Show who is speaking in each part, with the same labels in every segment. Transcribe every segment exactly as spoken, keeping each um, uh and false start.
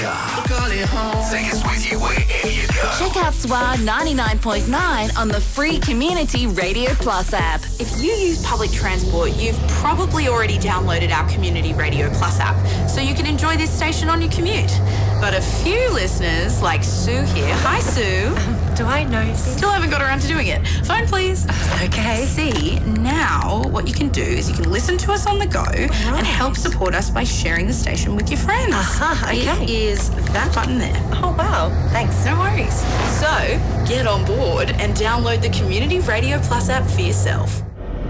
Speaker 1: car. Call it home. Take us with you wherever you go.
Speaker 2: Check out S W A ninety-nine point nine on the free Community Radio Plus app.
Speaker 3: If you use public transport, you've probably already downloaded our Community Radio Plus app, so you can enjoy this station on your commute. But a few listeners, like Sue here, hi Sue.
Speaker 4: Um, do I know?
Speaker 3: Still haven't got around to doing it. Phone please.
Speaker 4: Okay.
Speaker 3: See, now what you can do is you can listen to us on the go
Speaker 4: right.
Speaker 3: and help support us by sharing the station with your friends.
Speaker 4: Uh-huh, okay.
Speaker 3: It is that button there.
Speaker 4: Oh, wow. Thanks.
Speaker 3: No worries. So, get on board and download the Community Radio Plus app for yourself.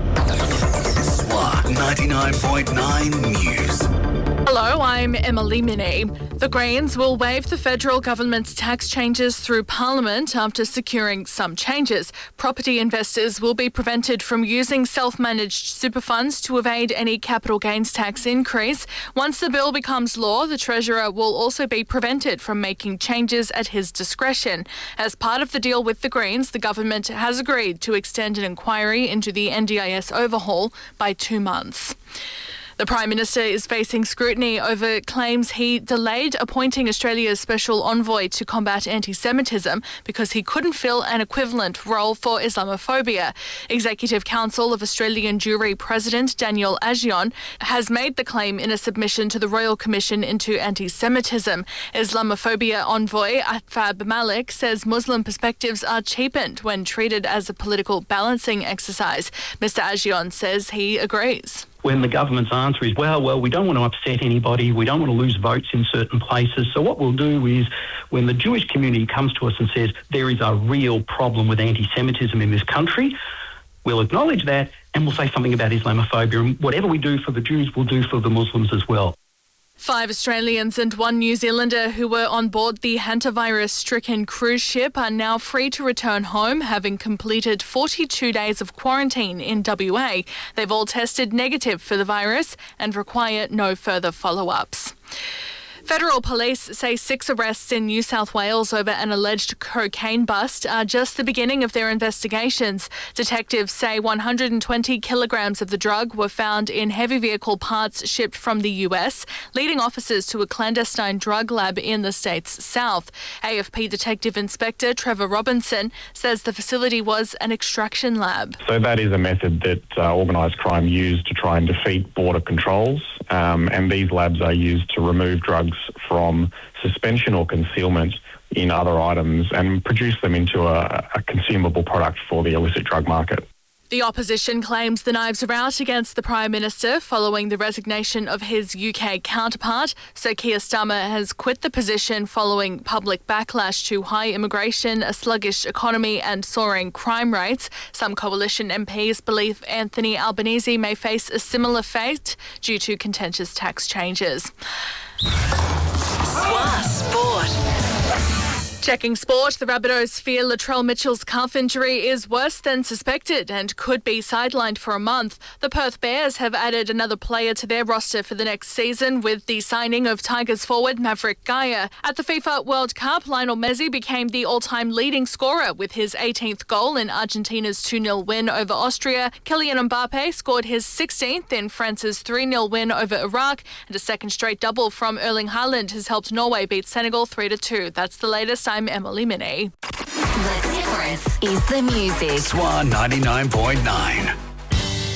Speaker 1: S W A ninety-nine point nine News.
Speaker 5: Hello, I'm Emily Minnie. The Greens will waive the federal government's tax changes through Parliament after securing some changes. Property investors will be prevented from using self-managed super funds to evade any capital gains tax increase. Once the bill becomes law, the Treasurer will also be prevented from making changes at his discretion. As part of the deal with the Greens, the government has agreed to extend an inquiry into the N D I S overhaul by two months. The Prime Minister is facing scrutiny over claims he delayed appointing Australia's special envoy to combat anti-Semitism because he couldn't fill an equivalent role for Islamophobia. Executive Council of Australian Jewry President Daniel Agion has made the claim in a submission to the Royal Commission into Anti-Semitism. Islamophobia envoy Atfab Malik says Muslim perspectives are cheapened when treated as a political balancing exercise. Mister Agion says he agrees.
Speaker 6: When the government's answer is, well, well, we don't want to upset anybody, we don't want to lose votes in certain places, so what we'll do is when the Jewish community comes to us and says there is a real problem with anti-Semitism in this country, we'll acknowledge that and we'll say something about Islamophobia, and whatever we do for the Jews, we'll do for the Muslims as well.
Speaker 5: Five Australians and one New Zealander who were on board the hantavirus-stricken cruise ship are now free to return home, having completed forty-two days of quarantine in W A. They've all tested negative for the virus and require no further follow-ups. Federal police say six arrests in New South Wales over an alleged cocaine bust are just the beginning of their investigations. Detectives say one hundred twenty kilograms of the drug were found in heavy vehicle parts shipped from the U S, leading officers to a clandestine drug lab in the state's south. A F P Detective Inspector Trevor Robinson says the facility was an extraction lab.
Speaker 7: So that is a method that uh, organised crime used to try and defeat border controls, um, and these labs are used to remove drugs from suspension or concealment in other items and produce them into a, a consumable product for the illicit drug market.
Speaker 5: The opposition claims the knives are out against the Prime Minister following the resignation of his U K counterpart. Sir Keir Starmer has quit the position following public backlash to high immigration, a sluggish economy and soaring crime rates. Some coalition M Ps believe Anthony Albanese may face a similar fate due to contentious tax changes.
Speaker 2: S W A Sport.
Speaker 5: Checking sport, the Rabbitohs fear Latrell Mitchell's calf injury is worse than suspected and could be sidelined for a month. The Perth Bears have added another player to their roster for the next season with the signing of Tigers forward Maverick Gaia. At the FIFA World Cup, Lionel Messi became the all-time leading scorer with his eighteenth goal in Argentina's two nil win over Austria. Kylian Mbappe scored his sixteenth in France's three nil win over Iraq, and a second straight double from Erling Haaland has helped Norway beat Senegal three to two. That's the latest. I'm Emily Minnie.
Speaker 2: The difference is the music.
Speaker 1: S W A ninety-nine point nine.